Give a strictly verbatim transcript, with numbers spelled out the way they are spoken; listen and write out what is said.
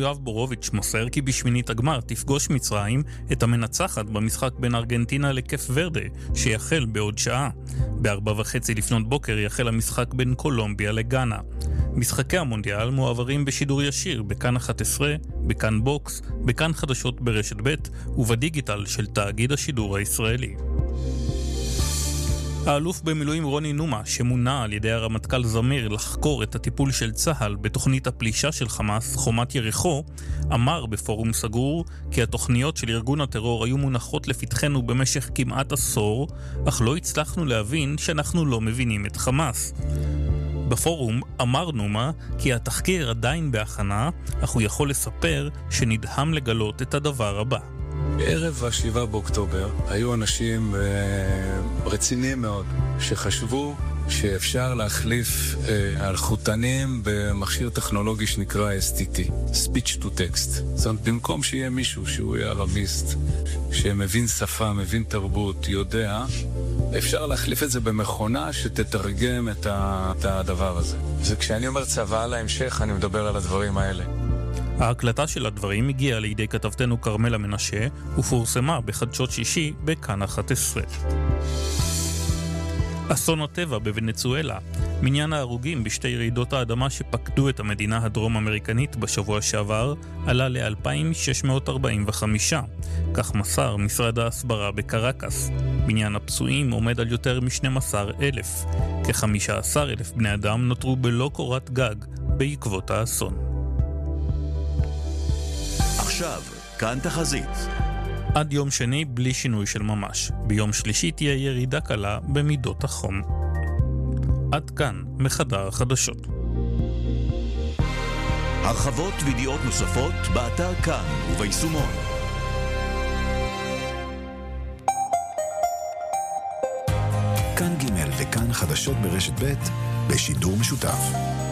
יואב בורוביץ' מוסר כי בשמינית הגמר תפגוש מצרים את המנצחת במשחק בין ארגנטינה לקף ורדה, שיחל בעוד שעה. בארבע וחצי לפנות בוקר יחל המשחק בין קולומביה לגאנה. משחקי המונדיאל מועברים בשידור ישיר בכאן אחת עשרה, בכאן בוקס, בכאן חדשות ברשת ב' ובדיגיטל של תאגיד השידור הישראלי. האלוף במילואים רוני נומה, שמונה על ידי הרמטכ"ל זמיר לחקור את הטיפול של צה"ל בתוכנית הפלישה של חמאס, חומת יריחו, אמר בפורום סגור כי התוכניות של ארגון הטרור היו מונחות לפתחנו במשך כמעט עשור, אך לא הצלחנו להבין שאנחנו לא מבינים את חמאס. בפורום אמר נומה כי התחקיר עדיין בהכנה, אך הוא יכול לספר שנדהם לגלות את הדבר הבא. בערב השבעה באוקטובר היו אנשים רציניים מאוד שחשבו שאפשר להחליף אלחוטנים במכשיר טכנולוגי שנקרא אס טי טי, Speech to Text. זאת אומרת, במקום שיהיה מישהו שהוא יהיה ארמיסט, שמבין שפה, מבין תרבות, יודע, אפשר להחליף את זה במכונה שתתרגם את הדבר הזה. וכשאני אומר צבא על ההמשך, אני מדבר על הדברים האלה. ההקלטה של הדברים הגיעה לידי כתבתנו קרמלה מנשה ופורסמה בחדשות שישי בכאן אחת עשרה. אסון הטבע בוונצואלה, מניין ההרוגים בשתי רעידות האדמה שפקדו את המדינה הדרום-אמריקנית בשבוע שעבר, עלה ל-אלפיים שש מאות ארבעים וחמש. כך מסר משרד ההסברה בקרקס. מניין הפצועים עומד על יותר מ-שנים עשר אלף. כ-חמישה עשר אלף בני אדם נותרו בלא קורת גג בעקבות האסון. עכשיו, כאן תחזית. עד יום שני בלי שינוי של ממש. ביום שלישי תהיה ירידה קלה במידות החום. עד כאן מחדר החדשות. הרחבות וידיעות נוספות באתר כאן וביישומון. כאן ג' וכאן חדשות ברשת ב' בשידור משותף.